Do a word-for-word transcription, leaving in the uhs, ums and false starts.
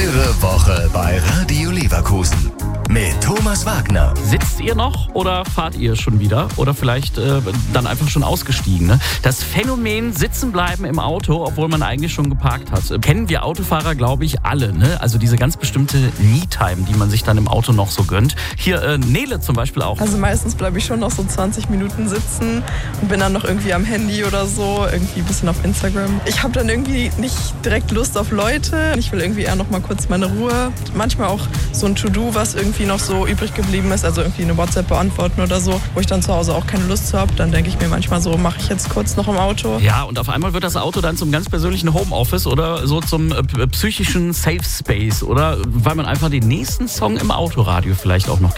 Eure Woche bei Radio Leverkusen mit Thomas Wagner. Sitzt ihr noch oder fahrt ihr schon wieder? Oder vielleicht äh, dann einfach schon ausgestiegen? Ne? Das Phänomen Sitzenbleiben im Auto, obwohl man eigentlich schon geparkt hat. Kennen wir Autofahrer, glaube ich, alle. Ne? Also diese ganz bestimmte Me-Time, die man sich dann im Auto noch so gönnt. Hier äh, Nele zum Beispiel auch. Also meistens bleibe ich schon noch so zwanzig Minuten sitzen und bin dann noch irgendwie am Handy oder so, irgendwie ein bisschen auf Instagram. Ich habe dann irgendwie nicht direkt Lust auf Leute. Ich will irgendwie eher noch mal kurz meine Ruhe. Manchmal auch so ein To-Do, was irgendwie noch so übrig geblieben ist, also irgendwie eine WhatsApp beantworten oder so, wo ich dann zu Hause auch keine Lust zu habe. Dann denke ich mir manchmal so, mache ich jetzt kurz noch im Auto. Ja, und auf einmal wird das Auto dann zum ganz persönlichen Homeoffice oder so zum äh, psychischen Safe Space, oder? Weil man einfach den nächsten Song im Autoradio vielleicht auch noch